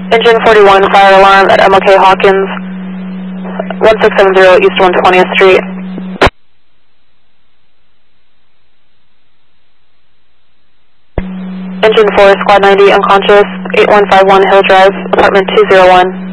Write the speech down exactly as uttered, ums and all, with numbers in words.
Engine forty-one, fire alarm at M L K Hawkins, one six seven zero East one twentieth Street. Engine four, squad ninety, unconscious, eight one five one Hill Drive, apartment two zero one.